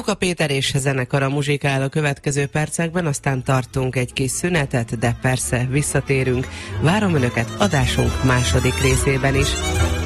Luka Péter és zenekara muzsikál a következő percekben, aztán tartunk egy kis szünetet, de persze visszatérünk. Várom Önöket adásunk második részében is.